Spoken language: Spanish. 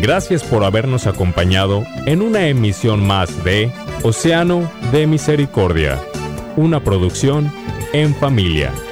Gracias por habernos acompañado en una emisión más de Océano de Misericordia, una producción en familia.